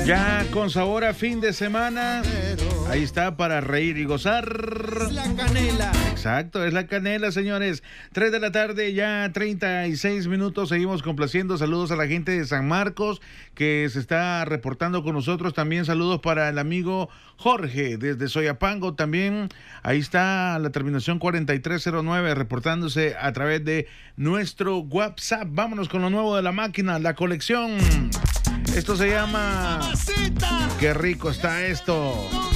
Ya con sabor a fin de semana. Ahí está para reír y gozar. Es la canela. Exacto, es la canela, señores. 3 de la tarde, ya 36 minutos. Seguimos complaciendo. Saludos a la gente de San Marcos que se está reportando con nosotros. También saludos para el amigo Jorge desde Soyapango. También ahí está la terminación 4309 reportándose a través de nuestro WhatsApp. Vámonos con lo nuevo de la máquina, la colección. Esto se llama... ¡Qué rico está esto!